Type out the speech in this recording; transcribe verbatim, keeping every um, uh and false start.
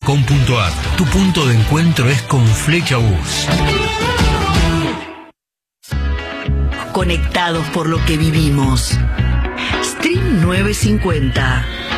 com punto ar. Tu punto de encuentro es con Flecha Bus. Conectados por lo que vivimos. Stream novecientos cincuenta.